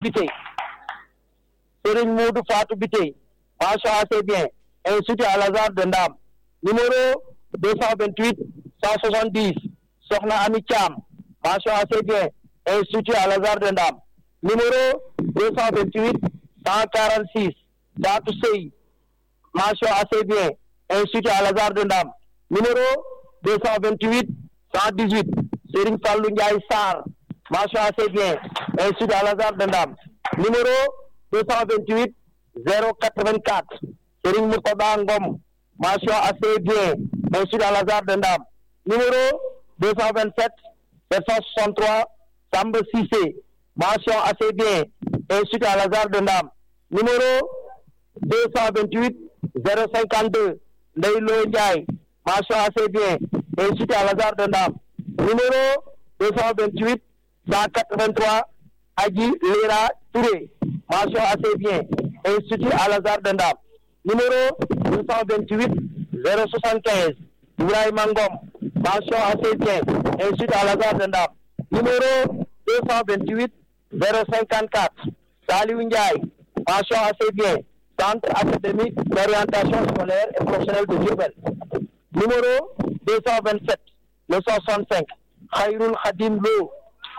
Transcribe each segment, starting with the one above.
Biteye. Serigne Modou Fatou Biteye. Mention assez bien. Institut Al-Azhar de Ndam. Numéro 228 170. Sokhna Ami Thiam. Mention assez bien. Institut Al-Azhar de Ndam. Numéro 228 146. Fatou Sey. Mention assez bien. Institut Al-Azhar de Ndam. Numéro 228 118. Serigne Fallou Ndiaye Sarr. Mention assez bien. Institut Al-Azhar de Ndam. Numéro 228 084. Serigne Mourtada Ngom. Mention assez bien. Institut Al-Azhar de Ndam. Numéro 227 763. Samba Cissé. Mention assez bien. Institut Al-Azhar de Ndam. Numéro 228 052. Ndeylo Ndiaye. Mention assez bien. Institut Al-Azhar de Ndam. Numéro 228 183. Adji Lera Touré. Mention assez bien. Institut Al-Azhar de Ndam. Numéro 228 075. Ibrahima Ngom. Mention assez bien. Institut Al-Azhar de Ndam. Numéro 228 054. Saliou Ndiaye. Mention assez bien. Centre académique d'orientation scolaire et professionnelle de Diourbel. Numéro 227 965. Khairul Khadim Lo.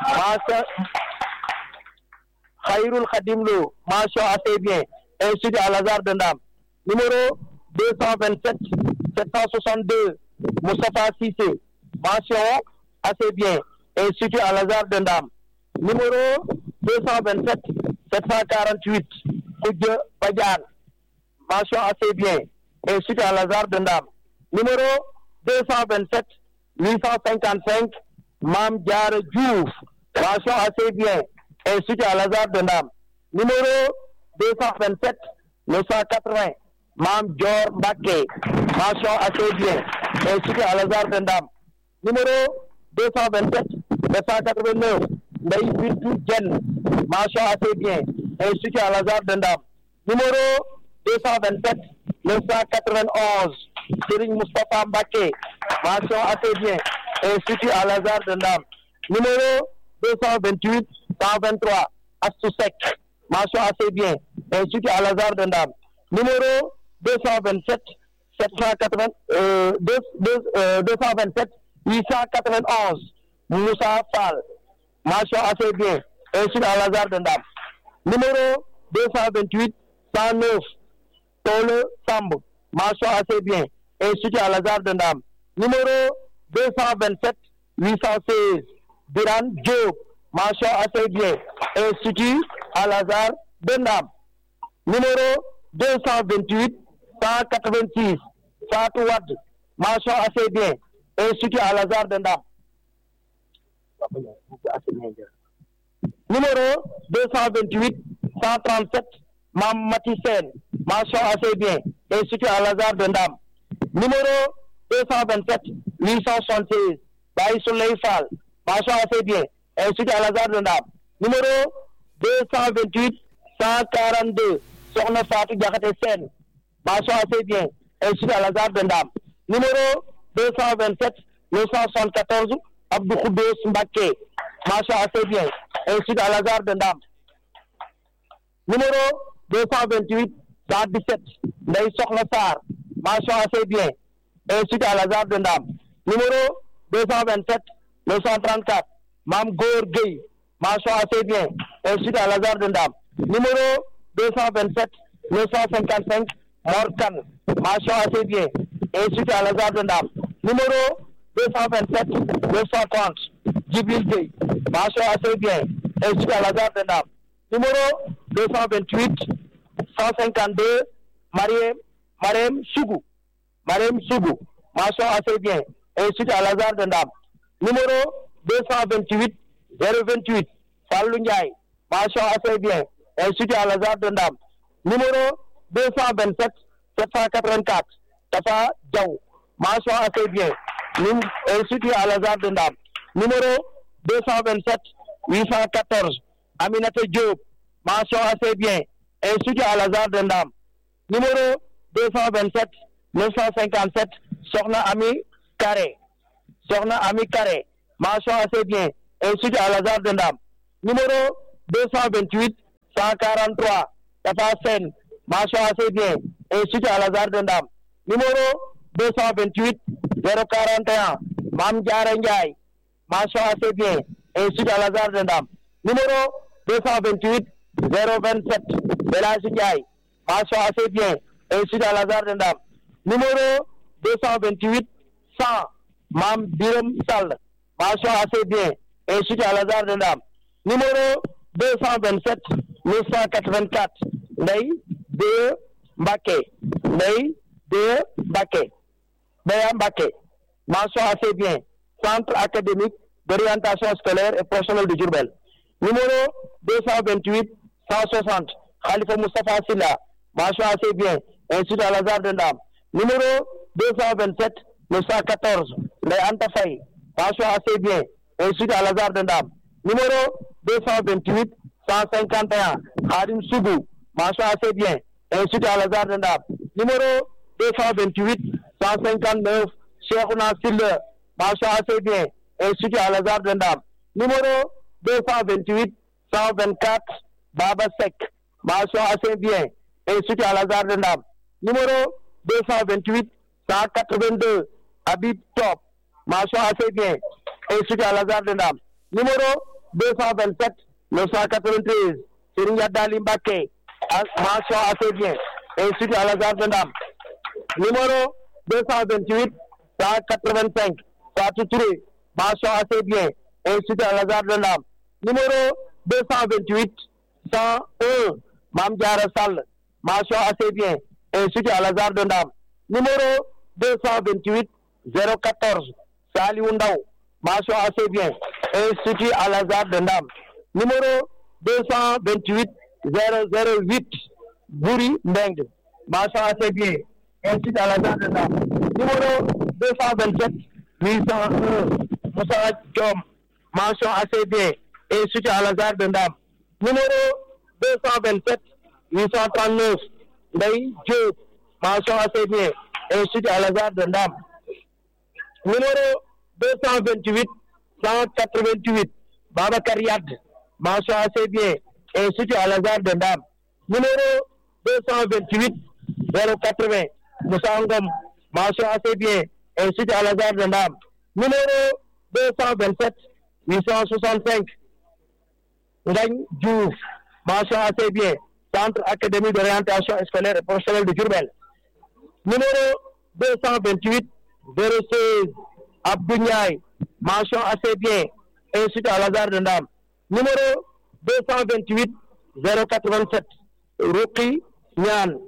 Khairul Khadim Lo. Mention assez bien. Institut Al-Azhar de Ndam. Numéro 227 762. Moustapha Cissé. Mention assez bien. Institut Al-Azhar de Ndam. Numéro 227 748. Koudja Badiane. Mention assez bien. Institut Al-Azhar de Ndam. Numéro 227 855. Mam Diarra Diouf. Mention assez bien. Institut Al-Azhar de Ndam. Numéro 227 980. Mam Dior Mbacké. Mention assez bien. Institut Al-Azhar de Ndam. Numéro 227 789. Ndeye Bintou Diène. Mention assez bien. Institut Al-Azhar de Ndam. Numéro 227 991. Serigne Moustapha Mbacké. Mention assez bien. Institut Al-Azhar de Ndam. Numéro 228 123. Astou Seck. Mention assez bien. Institut Al-Azhar de Ndam. Numéro 227 227 891. Moussa Fall. Mention assez bien. Institut Al-Azhar de Ndam. Numéro 228 109. Tole Samb. Mention assez bien. Institut Al-Azhar de Ndam. Numéro 227 816. Biran Diop. Mention assez bien. Institut Al-Azhar de Ndam. Numéro 228 186. Fatou Wade. Mention assez bien. Institut Al-Azhar de Ndam. Numéro 228 137. Mam Mati Sen. Mention assez bien. Institut Al-Azhar de Ndam. Numéro 227 876. Baye Souley Fall. Mention assez bien. Institut Al-Azhar de Ndam. Numéro 228 142. Sokhna Fatou Diakhaté Sen. Mention assez bien. Institut Al-Azhar de Ndam. Numéro 227 974. Abdou Khoudous Mbacké. Mention assez bien. Institut Al-Azhar de Ndam. Numéro 228 117. Ndeye Sokhna Sarr. Mention assez bien. Institut Al-Azhar de Ndam. Numéro 227 934. Mam Gor Gueye. Mention assez bien. Institut Al-Azhar de Ndam. Numéro 227 955. Mor Kane. Mention assez bien. Institut Al-Azhar de Ndam. Numéro 227 930. Djibril Gueye. Mention assez bien. Institut Al-Azhar de Ndam. Numéro 228 152. Mariem Sougou. Mention assez bien. Institut Al-Azhar de Ndam. Numéro 228 028. Fallou Ndiaye. Mention assez bien. Institut Al-Azhar de Ndam. Numéro 227 784. Tafa Diaw. Mention assez bien. Institut Al-Azhar de Ndam. Numéro 227 814. Aminata Diop. Mention assez bien. Institut Al-Azhar de Ndam. Numéro 227 957. Sokhna Ami Karé. Mention assez bien. Institut Al-Azhar de Ndam. Numéro 228 143, Tata Sen, mention assez bien, Institut Al-Azhar de Ndam. Numéro 228, 041, Mam Diarra Ndiaye, mention assez bien, Institut Al-Azhar de Ndam. Numéro 228, 027, Belage Ndiaye, mention assez bien, Institut Al-Azhar de Ndam. Numéro 228, 100, Mam Biram Sall, mention assez bien, Institut Al-Azhar de Ndam. Numéro 227, 984, Ndeye 2 Mbacké, Ndeye 2 Mbacké, Beya Mbacké, mention assez bien, Centre académique d'orientation scolaire et professionnelle de Diourbel. Numéro 228, 160, Khalifa Moustapha Silla, mention assez bien, Institut Al-Azhar de Ndam. Numéro 227, 914, Ndeye Anta Faye, mention assez bien, Institut Al-Azhar de Ndam. Numéro 228, 151, Khadim Sougou, mention assez bien, Institut Al-Azhar de Ndam. Numéro 228, 159, Cheikhouna Sille, mention assez bien, Institut Al-Azhar de Ndam. Numéro 228, 124, Baba Sek, mention assez bien, Institut Al-Azhar de Ndam. Numéro 228, 182, Habib Top, mention assez bien, Institut Al-Azhar de Ndam. Numéro 227, 993, Serigne Yadali Mbacké, mention assez bien, Institut Al-Azhar de Ndam. Numéro 228, 185, Fatou Touré, mention assez bien, Institut Al-Azhar de Ndam. Numéro 228, 101, Mame Diarra Sall, mention assez bien, Institut Al-Azhar de Ndam. Numéro 228, 014, Saliou Ndaw, mention assez bien, Institut Al-Azhar de Ndam. Numéro 228, 008, Bouri Mbeng, mention assez bien, Institut Al-Azhar de Ndam. Numéro 227, 801, Moussa Diom, mention assez bien, Institut Al-Azhar de Ndam. Numéro 227, 839, Ndeye Diop, mention assez bien, Institut Al-Azhar de Ndam. Numéro 228, 188, Babacar Yad, mention assez bien, Institut Al-Azhar de Ndam. Numéro 228, 080, Moussa Ngom, mention assez bien, Institut Al-Azhar de Ndam. Numéro 227, 865, Ngagne Diouf, mention assez bien, Centre académique d'orientation scolaire et professionnelle de Diourbel. Numéro 228, 016, Abdou Ndiaye, mention assez bien, Institut Al-Azhar de Ndam. Numéro 228, 087, Roki Nian,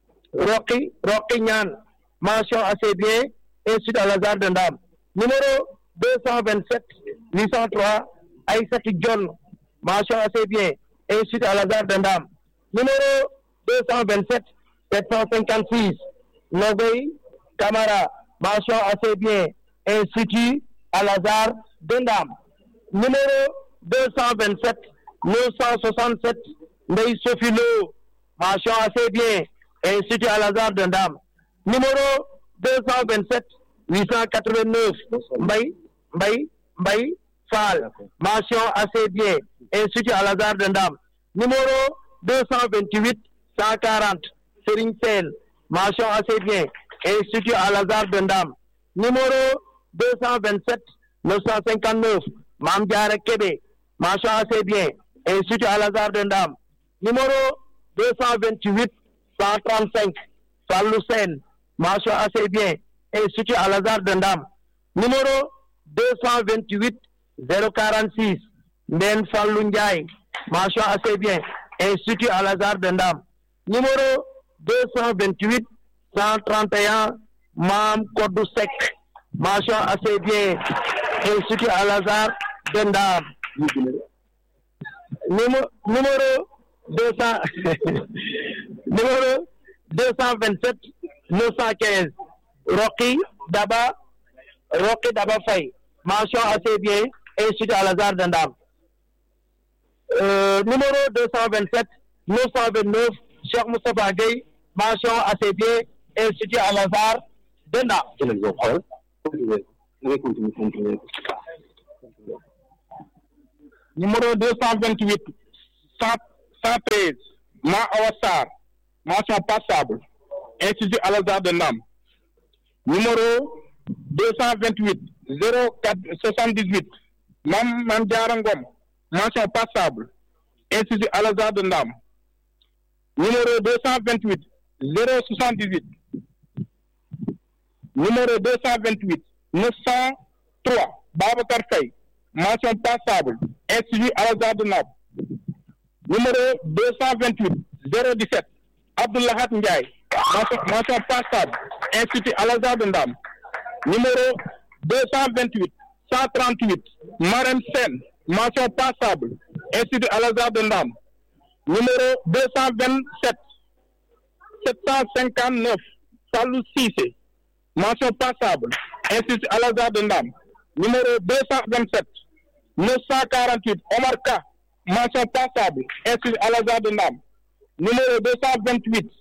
Roki Nian, mention assez bien, Institut Al-Azhar de Ndam. Numéro 227, 803, Aïssatou John, mention assez bien, Institut Al-Azhar de Ndam. Numéro 227, 756, Nogoy Camara, mention assez bien, Institut Al-Azhar de Ndam. Numéro 227, 967, Ndeye Sophie Lo, mention assez bien, Institut Al-Azhar de Ndam. Numéro 227, 889, Mbaye Fall, mention assez bien, Institut Al-Azhar de Ndam. Numéro 228, 140, Serigne Sène, mention assez bien, Institut Al-Azhar de Ndam. Numéro 227, 959, Mame Diarra Kébé, mention assez bien, Institut Al-Azhar de Ndam. Numéro 228, 135, Fallou Sène, mention assez bien, Institut Al-Azhar de Ndam. Numéro 228, 046, Nden Fallou Ndiaye, mention assez bien, Institut Al-Azhar de Ndam. Numéro 228, 131, Mam Kodou Sek, mention assez bien, Institut Al-Azhar de Ndam. Numéro 200, numéro 227, 915, Roki Daba Faye, mention assez bien, Institut Al-Azhar de Ndam. Numéro 227, 929, Cheikh Moustapha Gueye, mention assez bien, Institut Al-Azhar de Ndam. Numéro 228, 113 Ma Awassar, mention passable, Institut Al-Azhar de Ndam. Numéro 228 04 78 Mam Diarangom, mention passable, Institut Al-Azhar de Ndam. Numéro 228 078 numéro 228 903 Babacar Faye, mention passable, Institut Al-Azhar de Ndam. Numéro 228 017 Abdoulahat Ndiaye, mention passable, Institut Al-Azhar de Ndam. Numéro 228 138 Marem Sen, mention passable, Institut Al-Azhar de Ndam. Numéro 227 759 Fallou Cissé, mention passable, Institut Al-Azhar de Ndam. Numéro 227 948 Omar Ka, mention passable, Institut Al-Azhar de Ndam. Numéro 228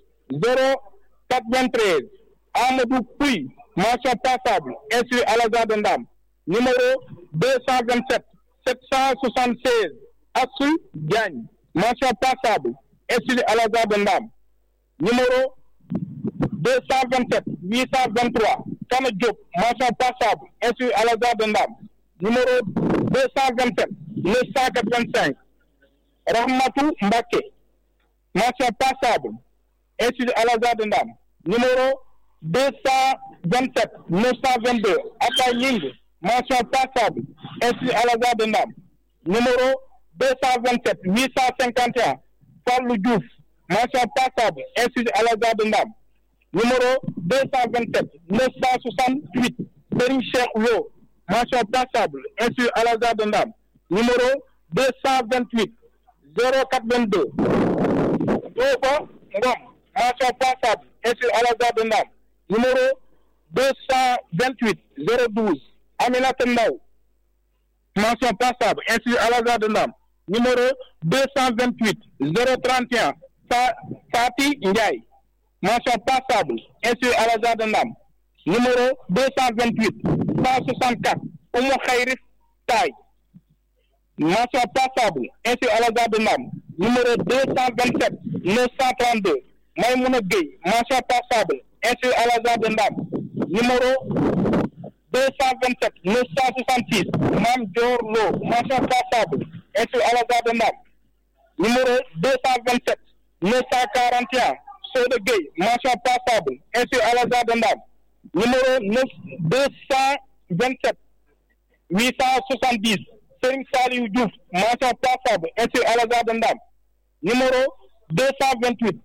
0423 Amadou Pouy, mention passable, Institut Al-Azhar de Ndam. Numéro 227 776 Assou Diagne, mention passable, Institut Al-Azhar de Ndam. Numéro 227 823 Kana Diop, mention passable, Institut Al-Azhar de Ndam. Numéro 227 985 Rahmatou Mbake, mention passable, Institut Al-Azhar de Ndam. Numéro 227 922 Abba Ying, mention passable, Institut Al-Azhar de Ndam. Numéro 227 851 Fallou Diouf, mention passable, Institut Al-Azhar de Ndam. Numéro 227 968 Serigne Cheikh Lo, mention passable, Institut Al-Azhar de Ndam. Numéro 228 0422 Oba Ngom, mention passable, Institut Al-Azhar de Ndam. Numéro 228 012 Aminata Ndaw, mention passable, Institut Al-Azhar de Ndam. Numéro 228 031 Fati Ndiaye, mention passable, Institut Al-Azhar de Ndam. Numéro 228 164 Oumou Khairif Taï, mention passable, Institut Al-Azhar de Ndam. Numéro 227 932 Maïmouna Gueye, mention passable, Institut Al-Azhar de Ndam. Numéro 227 966 Mam Dior Lo, mention passable, Institut Al-Azhar de Ndam. Numéro 227 941 Sode Gueye, mention passable, Institut Al-Azhar de Ndam. Numéro 227 870 Serigne Saliou Diouf, mention passable, Institut Al-Azhar de Ndam. Numéro 228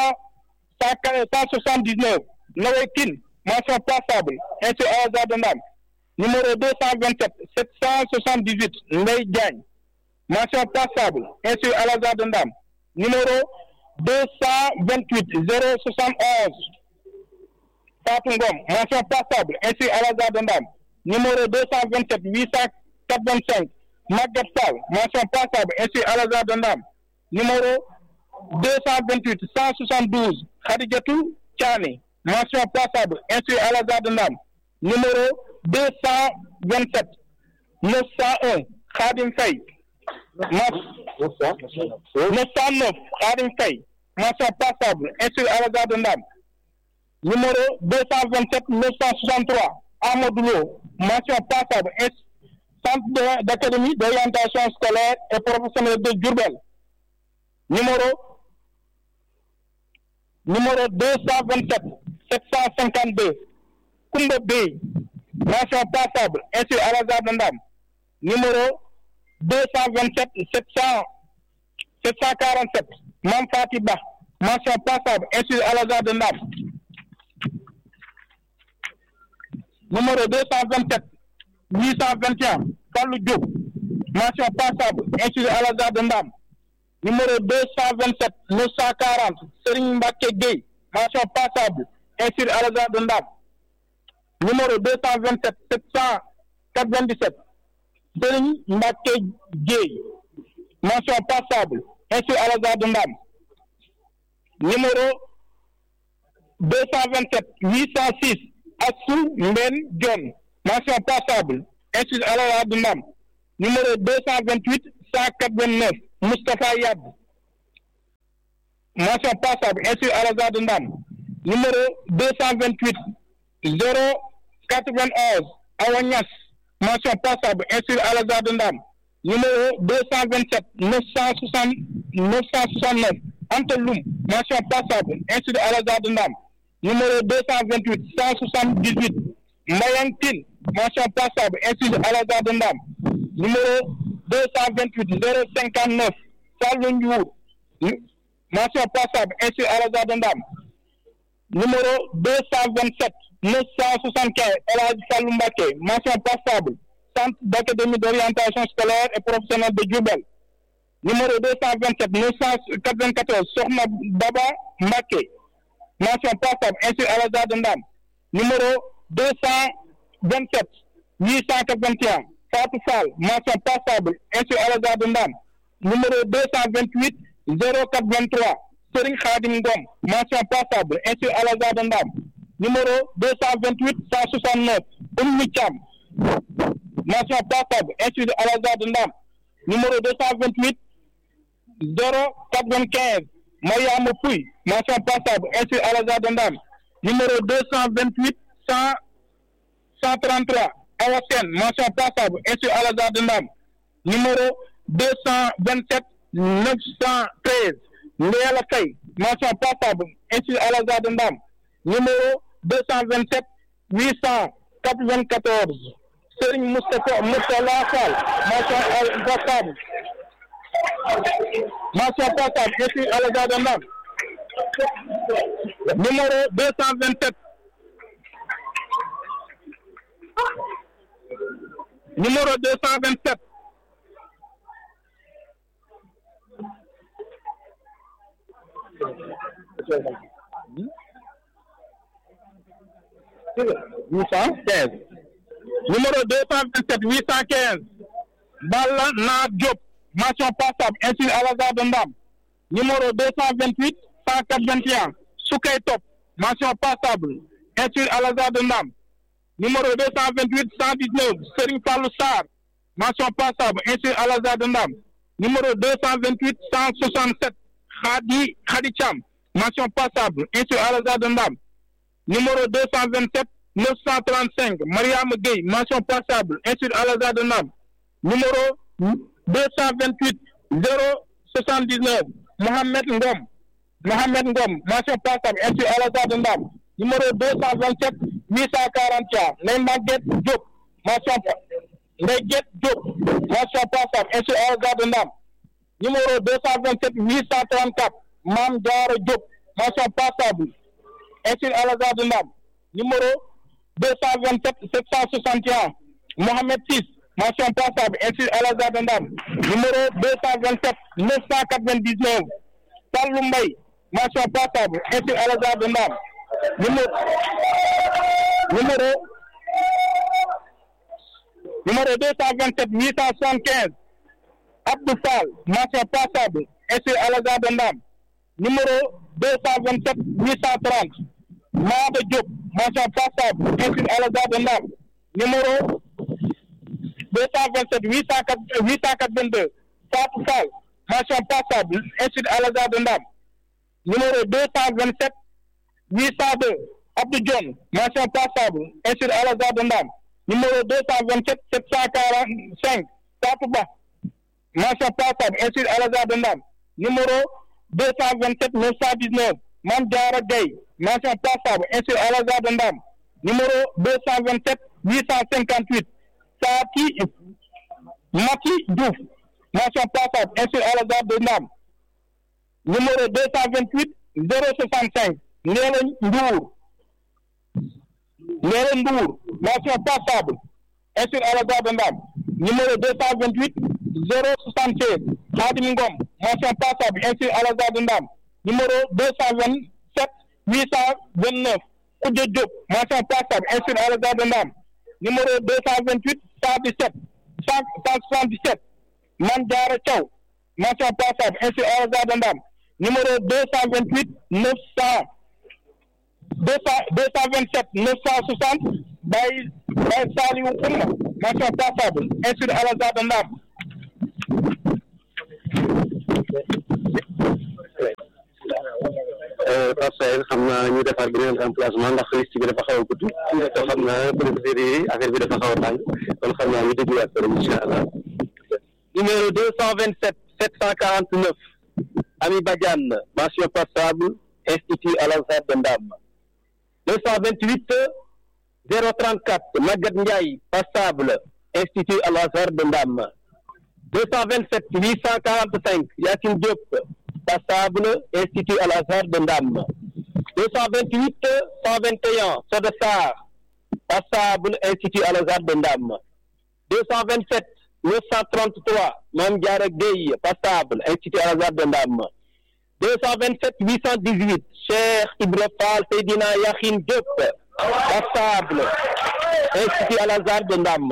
179 Noé Kin, mention passable, Institut Al-Azhar de Ndam. Numéro 227 778 Ndeye Diagne, mention passable, Institut Al-Azhar de Ndam. Numéro 228 071 Fatou Ngom, mention passable, Institut Al-Azhar de Ndam. Numéro 227 885 Maguette Sall, mention passable, Institut Al-Azhar de Ndam. Numéro 228 172 Khadijatou Thiané, mention passable, Institut Al-Azhar de Ndam. Numéro 227 901 Khadim Faye, 909 Khadim Faye, mention passable, Institut Al-Azhar de Ndam. Numéro 227 963 Amadou Lo, mention passable, Centre d'académie d'orientation scolaire et professionnelle de Diourbel. Numéro 227 752 Koumba Bey, mention passable, Institut Al-Azhar de Ndam. Numéro 227 747 Mam Fati Ba, mention passable, Institut Al-Azhar de Ndam. Numéro 227 821 Fallou Diop, mention passable, Institut Al-Azhar de Ndam. Numéro 227 940 Serigne Mbacke Gueye, mention passable, Institut Al-Azhar de Ndam. Numéro 227 797 Serigne Mbacke Gueye, mention passable, Institut Al-Azhar de Ndam. Numéro 227 806 Assou Mben John, mention passable, Institut Al-Azhar de Ndam. Numéro 228 189 Moustapha Yad, mention passable, insu Al-Azhar de Ndam. Numéro 228 091 Awagnas, mention passable, insu Al-Azhar de Ndam. Numéro 227 969 Anteloum, mention passable, insu Al-Azhar de Ndam. Numéro 228 178 Mayankin, mention passable, insu Al-Azhar de Ndam. Numéro 228 059 Salunjour, mention passable, insu Al-Azhar de Ndam. Numéro 227 975 El Hadji Fallou Mbacké, mention passable, Centre d'académie d'orientation scolaire et professionnelle de Diourbel. Numéro 227 994 Sokhna Baba Mbacké, mention passable, insu Al-Azhar de Ndam. Numéro 227 881 Fatou Fall, mention passable, insu Al-Azhar de Ndam. Numéro 228 0423 Serigne Khadim Ngom, mention passable, insu Al-Azhar de Ndam. Numéro 228 169 Oummi Thiam, mention passable, insu Al-Azhar de Ndam. Numéro 228 095 Mariam Pouy, mention passable, insu Al-Azhar de Ndam. Numéro 228 133 Awasen, mention passable, insu Al-Azhar de Ndam. Numéro 227 913 Léala Faye, mention passable, insu Al-Azhar de Ndam. Numéro 227 894 Serigne Moustapha Fall, mention passable, insu Al-Azhar de Ndam. Numéro 227 Numéro 227 815 Numéro 227 815 Balla Na Diop, mention passable, insu Al-Azhar de Ndam. Numéro 228 181 Soukay Top, mention passable, insu Al-Azhar de Ndam. Numéro 228 119 Serigne Fallou Sarr, mention passable, insu Al-Azhar de Ndam. Numéro 228 167 Khadi Thiam, mention passable, insu Al-Azhar de Ndam. Numéro 227 935 Mariam Gueye, mention passable, insu Al-Azhar de Ndam. Numéro 228 079 Mohamed Ngom, mention passable, insu Al-Azhar de Ndam. Numéro 227 841 Ndeye Maguette Diop, mention passable, insu Al-Azhar de Ndam. Numéro 227 834 Mame Diarra Diop, mention passable, insu Al-Azhar de Ndam. Numéro 227 761 Mohamed Sis, mention passable, insu Al-Azhar de Ndam. Numéro 227 999 Fallou Mbaye, mention passable, insu Al-Azhar de Ndam. Numéro 227 875 Abdou Fall, mention passable, insu Al-Azhar de Ndam. Numéro 227 830 Made Diop, mention passable, insu Al-Azhar de Ndam. Numéro 227 882 Fatou Fall, mention passable, insu Al-Azhar de Ndam. Numéro 227 802 Abdou Dione, mention passable, insu Al-Azhar de Ndam. Numéro 227 745 Fatou Ba, mention passable, insu Al-Azhar de Ndam. Numéro 227 919 Mame Diarra Gueye, mention passable, insu Al-Azhar de Ndam. Numéro 227 858 Mati Diouf, mention passable, insu Al-Azhar de Ndam. Numéro 228 065 Ndéla Ndour, mention passable, insu Al-Azhar de Ndam. Numéro 228 076 Khadim Ngom, mention passable, insu Al-Azhar de Ndam. Numéro 227 829 Oudé Diop, mention passable, insu Al-Azhar de Ndam. Numéro 228 177 Mame Diarra Thiaw, mention passable, insu Al-Azhar de Ndam. Numéro 228 227 960 Baye Saliou Oumma, mention passable, insu Al-Azhar de Ndam. Pape xam naa ñu defar beneen remplacement ndax liste bi dafa xaw a gudd te xam naa producteurs yi affaire bi dafa xaw a tàng kon xam naa ñu dégluwaat ko incha allah. Numéro 227 749 Ami Badiane, mention passable, Institut Al-Azhar de Ndam. 228 034 Maguette Ndiaye, passable, Institut Al-Azhar de Ndam. 227 845 Yacine Diop, passable, Institut Al-Azhar de Ndam. 228 121 Sodessar, passable, Institut Al-Azhar de Ndam. 227 933 Mame Diarra Gueye, passable, Institut Al-Azhar de Ndam. 227 818 Cheikh Ibra Fall Seydina Yakhine Diop, passable, Institut Al-Azhar de Ndam.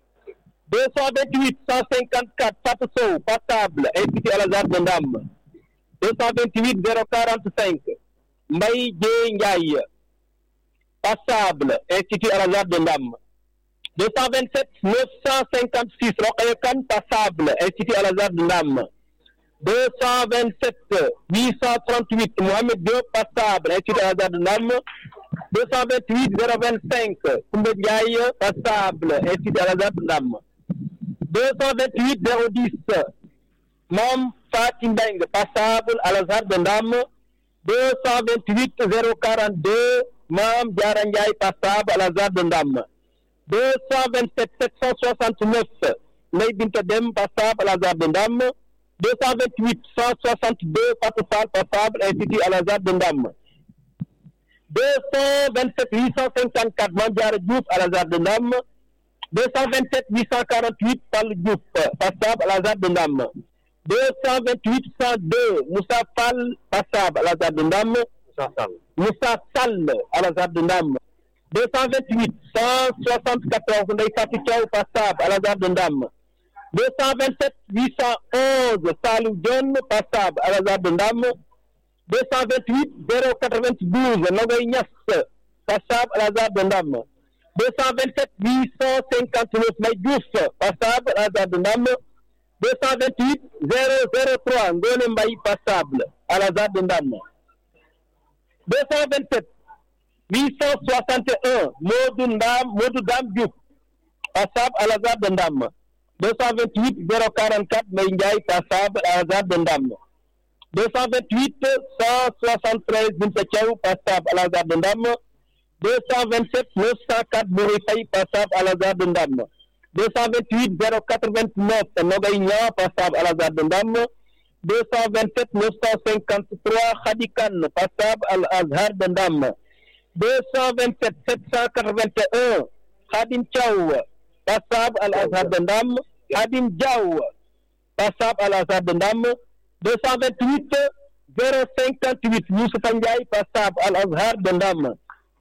228 154 Fatou Sow, passable, Institut Al-Azhar de Ndam. 228 045 Mbaye Dieye Ndiaye, passable, Institut Al-Azhar de Ndam. 227 956 Rokhaya Kane, passable, Institut Al-Azhar de Ndam. 227 838 Mohamed Diop, passable, Institut Al-Azhar de Ndam. 228 025 Koumba Ndiaye, passable, Institut Al-Azhar de Ndam. 228 010 Mam Fatim Beng, passable, Al-Azhar de Ndam. 228 042 Mam Diarra Ndiaye, passable, Al-Azhar de Ndam. 227 769 Ndeye Binta Dem, passable, Al-Azhar de Ndam. 228 162 Fatou Fall, passable, Institut Al-Azhar de Ndam. 227 854 Mame Diarra Diouf, Al-Azhar de Ndam. 227 848 Fall Diouf, passable, Al-Azhar de Ndam. 228 102 Moussa Fall, passable, Al-Azhar de Ndam. Moussa Sall, Al-Azhar de Ndam. 228 174 Ndeye Fatou Thiaw, passable, Al-Azhar de Ndam. 227 811 Salou Dione, passable, Al-Azhar de Ndam. 228 092 Nogoy Niass, passable, Al-Azhar de Ndam. 227 859 May Diouf, passable, Al-Azhar de Ndam. 228 003 Ngone Mbaye, passable, Al-Azhar de Ndam. 227 861 Modou Dam Diouf, passable, Al-Azhar de Ndam. 228 044 May Ndiaye, passable, Al-Azhar de Ndam. 228 173 Binta Thiaw, passable, Al-Azhar de Ndam. 227 904 Bouri Faye, passable, Al-Azhar de Ndam. 228 089 Nogay Niang, passable, Al-Azhar de Ndam. 227 953 Khady Kane, passable, Al-Azhar de Ndam. 227 781 Khadim Thiaw, passable, Al-Azhar de Ndam. Khadim Diaw, passable, Al-Azhar de Ndam. 228 058 Youssoufa Ndiaye, passable, Al-Azhar de Ndam.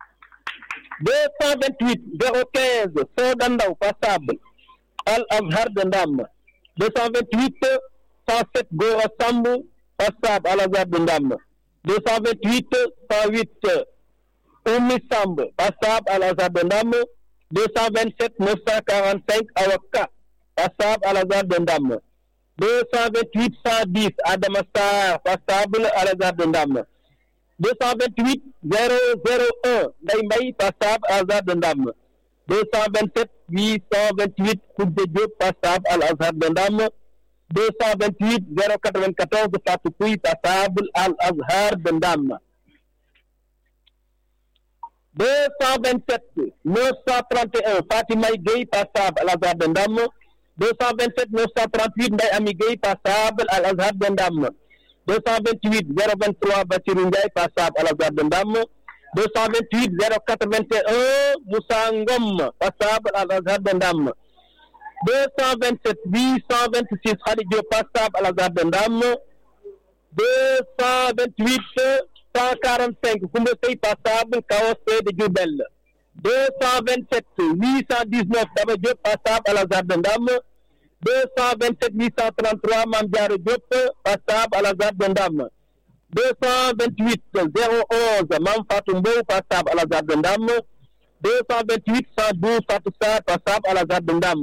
228 015 Soda Ndaw, passable, Al-Azhar de Ndam. 228 107 Gora Samb, passable, Al-Azhar de Ndam. 228 108 Oumi Samb, passable, Al-Azhar de Ndam. 227 945 Awaka, passable, Al-Azhar de Ndam. 228 110 Adama Sarr, passable, Al-Azhar de Ndam. 228 001 Ndeye Mbaye, passable, Al-Azhar de Ndam. 227 828 Koudé Diop, passable, Al-Azhar de Ndam. 228 094 Fatou Pouy, passable, Al-Azhar de Ndam. 227 931 Fatima Gueye, passable, Al-Azhar de Ndam. 227 938 Ndeye Ami Gueye, passable, Al-Azhar de Ndam. 228 023 Bassirou Ndiaye, passable, Al-Azhar de Ndam. 228 081 Moussa Ngom, passable, Al-Azhar de Ndam. 227 826 Khady Diop, passable, Al-Azhar de Ndam. 228 145 Koumba Sey, passable, Kaos de Diourbel. 227 819 Daba Diop, passable, Al-Azhar de Ndam. 227 833 Mame Diarra Diop, passable, Al-Azhar de Ndam. 228 011 Mame Fatou Mbow, passable, Al-Azhar de Ndam. 228 112 Fatou Sarr, passable, Al-Azhar de Ndam.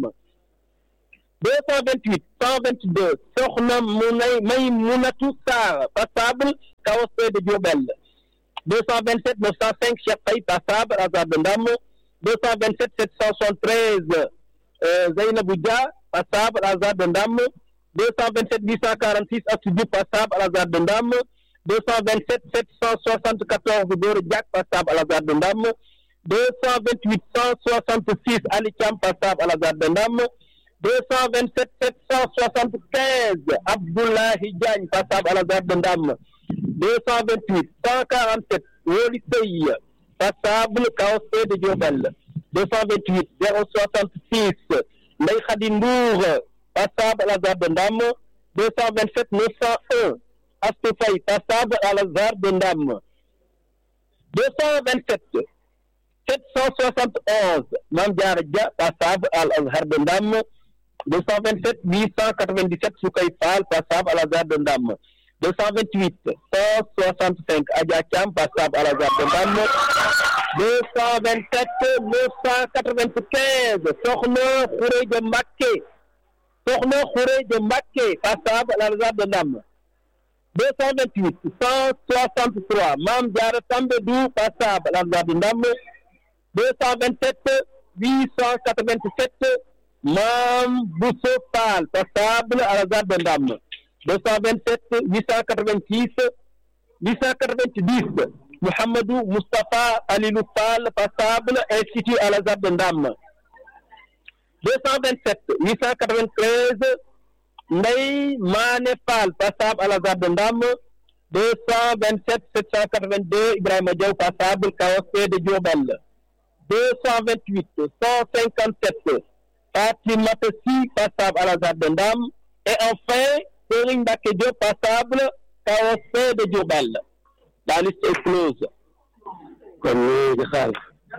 228 122 Sokhna Maymonatou Sarr, passable, Kaos de Diourbel. 227 905 Cheikh Faye passable à Azar de Ndam 227 773 Zainabou Dia passable à Azar de Ndam 227 846 Astou Diouf passable à Azar de Ndam 227 774 Gora Diack passable à Azar de Ndam 228 166 Ali Thiam passable à Azar de Ndam 227 775 Abdoulahi Diagne passable à Azar de Ndam 228 147 Woli Sey passable KOC de Diourbel 228 066 Ndeye Khady Ndour passable à Azar de Ndam 227 901 Astou Faye passable à Azar de Ndam 227 771 Mame Diarra Dia passable à Azar de Ndam 227 897 Soukay Fall passable à Azar de Ndam 228 165 Adja Thiam passable à Azar de Ndam 227 995 Sokhna Khouredia Mbacké passable à Azar de Ndam 228 163 Mame Diarra Tambédou passable à Azar de Ndam 227 887 Mame Bousso Fall passable à Azar de Ndam 227 890 Mouhamadou Moustapha Alilou Fall passable institut à Azar de Ndam 227 893 Ndeye Mané Fall passable à Azar de Ndam 227 782 Ibrahima Diaw passable KOC de Diourbel 228 157 Fatimata Sy passable à Azar de Ndam et enfin Serigne Mbacké Diop passable KOC de Diourbel. La liste est close. kon ñu ngi xaar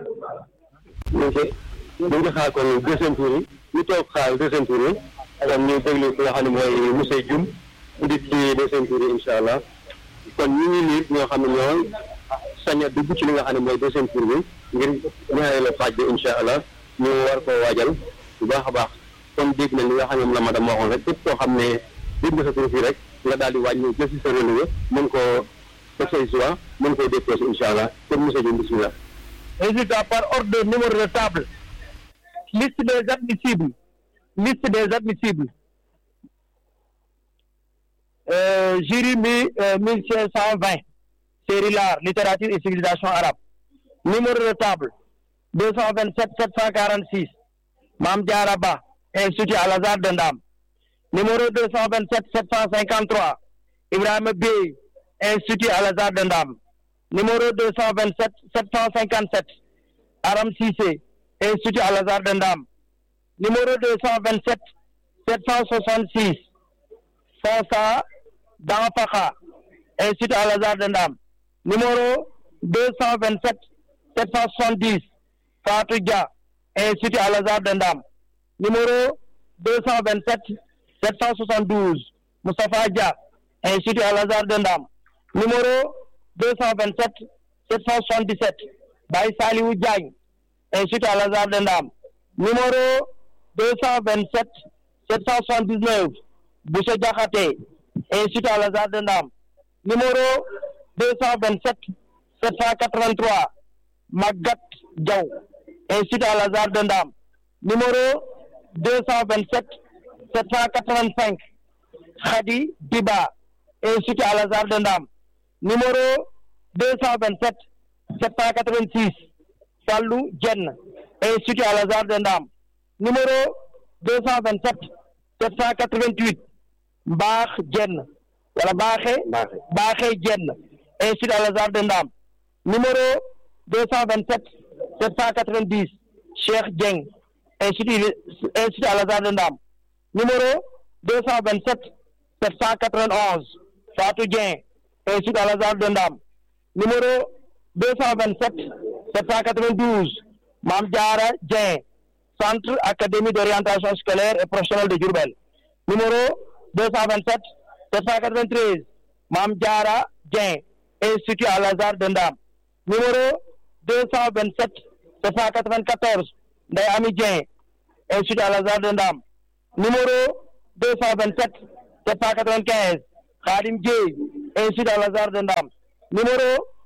kon deuxième tour yi ñu toog xaar deuxième tour yi kon ñu déglu ki nga xam ne mooy monsieur Dioum di ci deuxième tour yi incha allah kon ñu ngi lii ñoo xam ne ñoo sañ a dugg ci li nga xam ne mooy deuxième tour bi ngir ñaareelu pàcc bi incha allah ñu war koo waajal bu baax a baax kon dégg na li nga xam ne la madame waxoon rek képp koo xam ne dégg nga sa tur fii rek nga daal di wàññi jël si sa relevé mën koo def say choix mën koy déposé incha allah kon monsieur Dioum bismillah. Résultat par ordre de numéro de table. Liste des admissibles. Jury 1520. Série l'art, littérature et civilisation arabe. Numéro de table 227 746. Mame Diarra Ba, Institut Al-Azhar de Ndam. Numéro 227 753. Ibrahima Bey, Institut Al-Azhar de Ndam. Numéro 227 757. Aram Cissé, Institut Al-Azhar de Ndam. Numéro 227 766. Fonsa Danfaka, Institut Al-Azhar de Ndam. Numéro 227 770. Fatou Dia, Institut Al-Azhar de Ndam. Numéro 227 772. Moustapha Dia, Institut Al-Azhar de Ndam. Numéro 227 777. Baye Saliou Diagne, Institut Al-Azhar de Ndam. Numéro 227 779. Boucher Diakhaté, Institut Al-Azhar de Ndam. Numéro 227 783. Magat Diaw, Institut Al-Azhar de Ndam. Numéro 227 785. Khady Diba, Institut Al-Azhar de Ndam. Numéro 227 786. Fallou Diène, Institut Al-Azhar de Ndam. Numéro 227 788. Mbakh Diène, wala Baxé Diène, Institut Al-Azhar de Ndam. Numéro 227 790. Cheikh Dieng, Institut Al-Azhar de Ndam. Numéro 227 791. Fatou Dieng, Institut Al-Azhar de Ndam. Numéro 227 792. Mame Diarra Dieng, Centre Académie d'orientation scolaire et professionnelle de Diourbel. Numéro 227 793. Mame Diarra Dieng, Institut Al-Azhar de Ndam. Numéro 227 794. Ndeye Amy Dieng, Institut Al-Azhar de Ndam. Numéro 227 795. Khadim Dieye, Institut Al-Azhar de Ndam. Numéro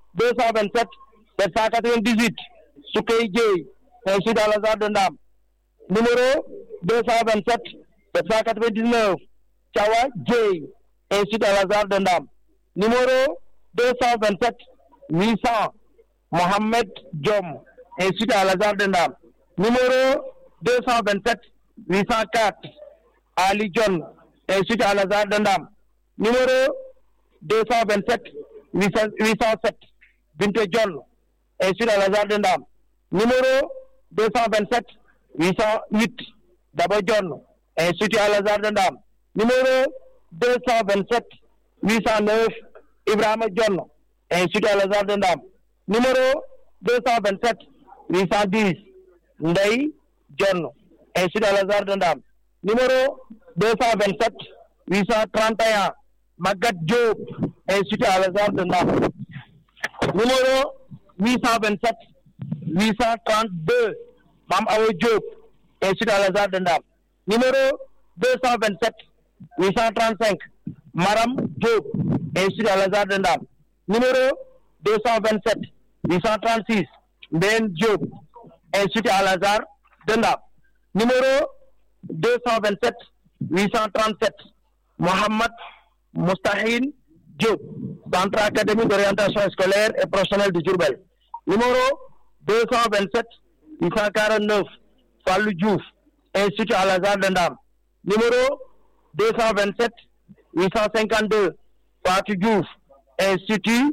227 798 Soukey Dieye, Institut Al-Azhar de Ndam. Numéro 227 799 Thiawa Dieye, Institut Al-Azhar de Ndam. Numéro 227 800 Mohamed Diom, Institut Al-Azhar de Ndam. Numéro 227 804 Ali John, Institut Al-Azhar de Ndam. Numéro 227 807 Binte John, Institut Al-Azhar de Ndam. Numéro 227 808 Dabo John, Institut Al-Azhar de Ndam. Numéro 227 809 Ibrahima John, Institut Al-Azhar de Ndam. Numéro 227 810 Ndeye John, Institut Al-Azhar de Ndam. Numéro 227 831 Magat Diop, Institut Al-Azhar de Ndam. Numéro 827 832 Mam Awa Diop, Institut Al-Azhar de Ndam. Numéro 227 835 Maram Diop, Institut Al-Azhar de Ndam. Numéro 227 836 Ben Diop, Institut Al-Azhar de Ndam. Numéro 227 837 Mohamed Moustahine Diop, Centre académique d'orientation scolaire et professionnelle de Diourbel. Numéro 227 849 Fallou Diouf, Institut Al-Azhar de Ndam. Numéro 227 852 Fatou Diouf, Institut.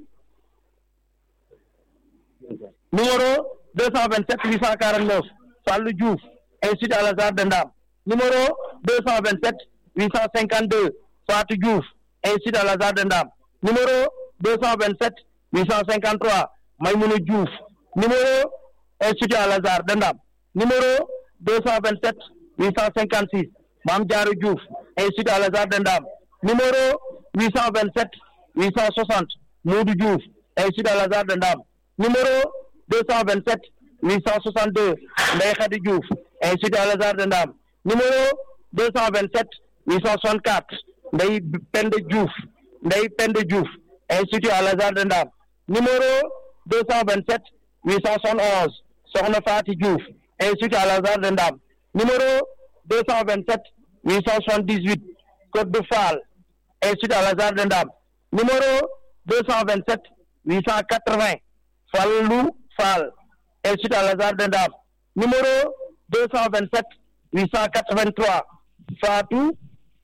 Numéro 227 849 Fallou Diouf, Institut Al-Azhar de Ndam. Numéro 227 852 Fatou Diouf, Institut Al-Azhar de Ndam. Numéro 227 853 Maïmouna Diouf. Numéro Institut Al-Azhar de Ndam. Numéro 227 856 Mam Diarou Diouf, Institut Al-Azhar de Ndam. Numéro 827 860 Moudou Diouf, Institut Al-Azhar de Ndam. Numéro 227 862 Ndeye Khady Diouf, Institut Al-Azhar de Ndam. Numéro 227 864 Ndeye Pende Diouf, Institut Al-Azhar de Ndam. Numéro 227 871 Sokhna Fati Diouf, Institut Al-Azhar de Ndam. Numéro 227 878 Côte de Fall, Institut Al-Azhar de Ndam. Numéro 227 880 Fallou Fall, Institut Al-Azhar de Ndam. Numéro 227 883 Fatou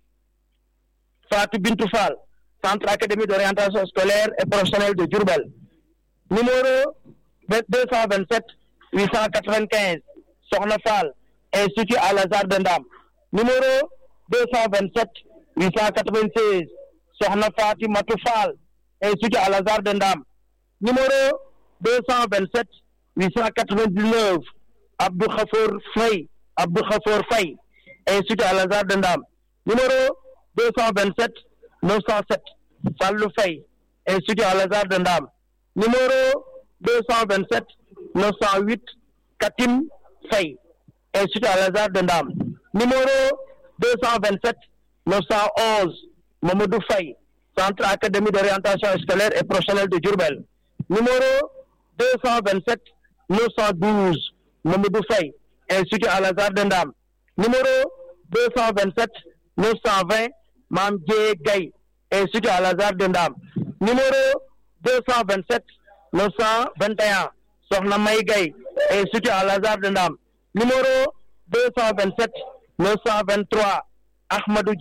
Bintou Fall, Centre académique d'orientation scolaire et professionnelle de Diourbel. Numéro 227 895 Sokhna Fall, Institut Al-Azhar de Ndam. Numéro 227 896 Sokhna Fatimata Fall, Institut Al-Azhar de Ndam. Numéro 227 899 Abdou Khafour Faye, Institut Al-Azhar de Ndam. Numéro 227 907 Fallou Faye, Institut Al-Azhar de Ndam. Numéro 227 908 Katim Faye, Institut Al-Azhar de Ndam. Numéro 227 911 Mamadou Faye, Centre académique d'orientation scolaire et professionnelle de Diourbel. Numéro 227 912 Mamadou Faye, Institut Al-Azhar de Ndam. Numéro 227 920 Mam Dieye Gaye, Institut Al-Azhar de Ndam. Numéro 227 921 Sokhna May Gaye, Institut Al-Azhar de Ndam. Numéro 227 923 Ahmadou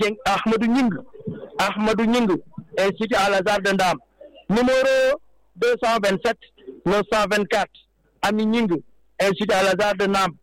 Nying, Institut Al-Azhar de Ndam. Numéro 227 924 Ami Nying, Institut Al-Azhar de Ndam.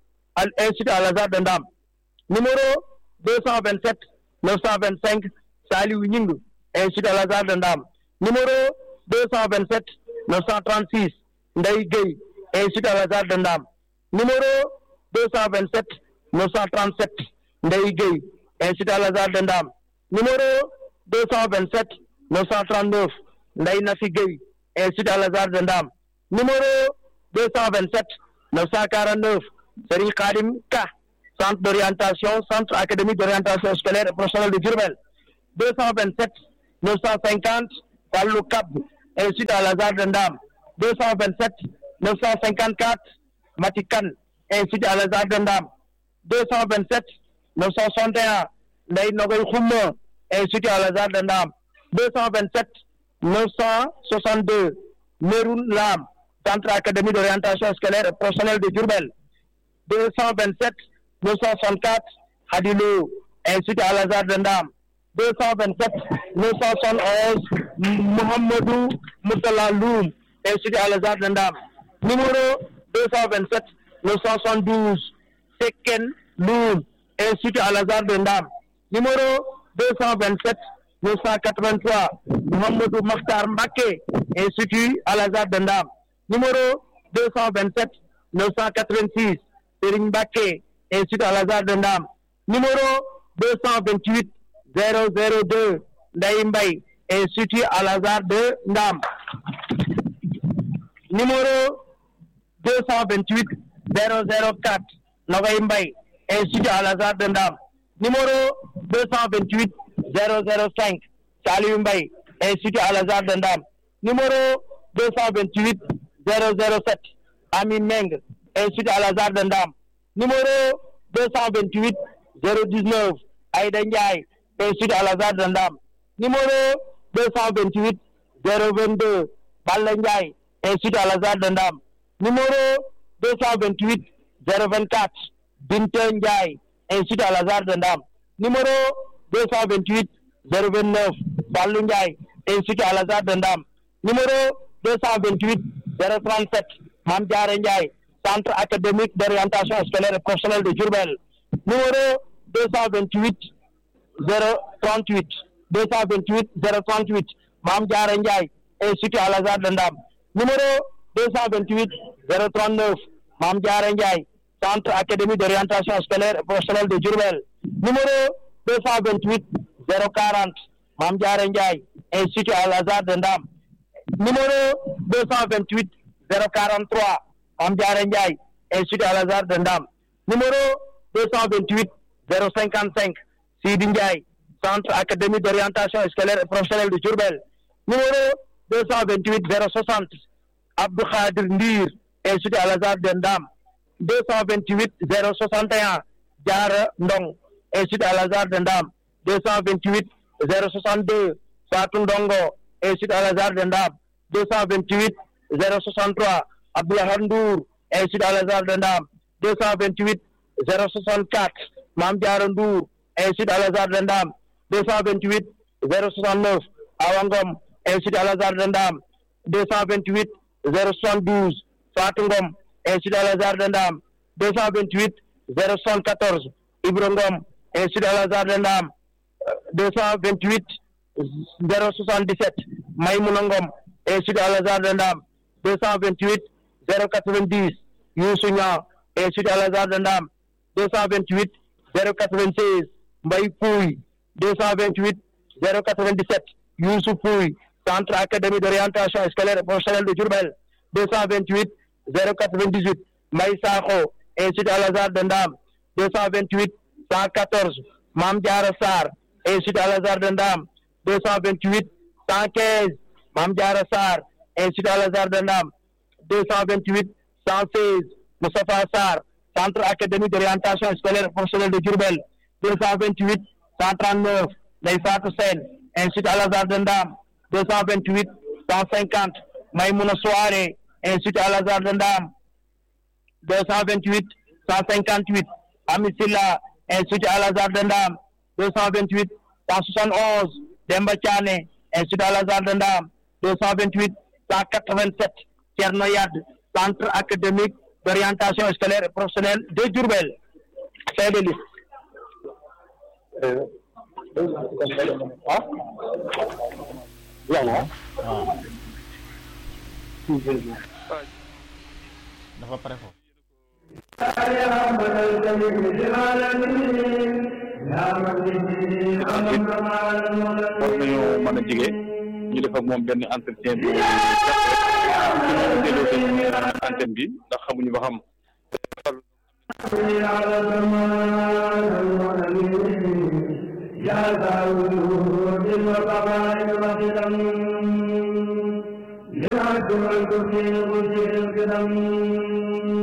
Numéro 227 925 Saliou Nying, Institut Al-Azhar de Ndam. Numéro 227 936 Ndeye Gueye, Institut Al-Azhar de Ndam. Numéro 227 937 Ndeye Gueye, Institut Al-Azhar de Ndam. Numéro 227 939 Ndeye Nafi Gueye, Institut Al-Azhar de Ndam. Numéro 227 949 Serigne Khadim Ka, Centre d'orientation, Centre académique d'orientation scolaire et professionnelle de Diourbel. 227 950 Fallou Kab, Institut Al-Azhar de Ndam. 227 954 Matikan, Institut Al-Azhar de Ndam. 227 961 Ndeye Nogoy Khouma, Institut Al-Azhar de Ndam. 227 962 Meroun Lam, Centre Académie d'orientation scolaire et professionnelle de Diourbel. 227 964 Hadilou, Institut Al-Azhar de Ndam. 227 971 Mohamedou Moussala Loum, Institut Al-Azhar de Ndam. Numéro 227 972 Seken Loum, Institut Al-Azhar de Ndam. Numéro 227 983 Mohamedou Makhtar Mbaké, Institut Al-Azhar de Ndam. Numéro 227 986 Serigne Mbaké, Institut Al-Azhar de Ndam. Numéro 228 002 Ndaye Mbaye, Institut Al-Azhar de Ndam. Numéro 228 004 Nogaye Mbaye, Institut Al-Azhar de Ndam. Numéro 228 005 Saliou Mbaye, Institut Al-Azhar de Ndam. Numéro 228 007 Ami Meng, Institut Al-Azhar de Ndam. Numéro 228 019 Aïda Ndiaye, Institut Al-Azhar de Ndam. Numéro 228 022 Balla Ndiaye, Institut Al-Azhar de Ndam. Numéro 228 024 Binta Ndiaye, Institut Al-Azhar de Ndam. Numéro 228 029 Ballou Ndiaye, Institut Al-Azhar de Ndam. Numéro 228 037 Mame Diarra Ndiaye, Centre académique d'orientation scolaire et professionnelle de Diourbel. Numéro 228 038 Mame Diarra Ndiaye, Institut Al-Azhar de Ndam. Numéro 228 039 Mame Diarra Ndiaye, Centre académique d'orientation scolaire et professionnelle de Diourbel. Numéro 228 040 Mame Diarra Ndiaye, Institut Al-Azhar de Ndam. Numéro 228 043 Mame Diarra Ndiaye, Institut Al-Azhar de Ndam. Numéro 228 055 Sidi Ndiaye, Centre académique d'orientation scolaire et professionnelle de Diourbel. Numéro 228 060 Abdou Khadir Ndir, Institut Al-Azhar de Ndam. 228 061 Diarra Ndong, Institut Al-Azhar de Ndam. 228 062 Fatou Ndongo, Institut Al-Azhar de Ndam. 228 063 Abdoulaye Ndour, Institut Al-Azhar de Ndam. 228 064 Mame Diarra Ndour, Institut Al-Azhar de Ndam. 228 069 Awangom, Institut Al-Azhar de Ndam. 228 072 Fatou Ngom, Institut Al-Azhar de Ndam. 228 074 Ibra Ngom, Institut Al-Azhar de Ndam. 228 077 Maïmouna Ngom, Institut Al-Azhar de Ndam. 228 090 Youssou Niang, Institut Al-Azhar de Ndam. 228 096 Mbaye Pouy. 228 097 Youssou Pouy, Centre académique d'orientation scolaire et professionnelle de Diourbel. 228 098 Maï Sakho, Institut Al-Azhar de Ndam. 228 114 Mame Diarra Sarr, Institut Al-Azhar de Ndam. 228 115 Mame Diarra Sarr, Institut Al-Azhar de Ndam. 228 116 Moustapha Sarr, Centre académique d'orientation scolaire et professionnelle de Diourbel. 228 139 Ndeye Fatou Sène, Institut Al-Azhar de Ndam. 228 150 Maïmouna Souare, Institut Al-Azhar de Ndam. 228 158 Ami Silla, Institut Al-Azhar de Ndam. 228 171 Demba Thiané, Institut Al-Azhar de Ndam. 228 187 Thierno Yad, Centre académique d'orientation scolaire et professionnelle de Diourbel. C'est de liste. dafa pare foofu. war nañoo mën a jege ñu def ak moom benn entretien bi antenne bi ndax xamuñu ba xam يا داود بالوفاء والقدم وعدت الكرسي القدس القدم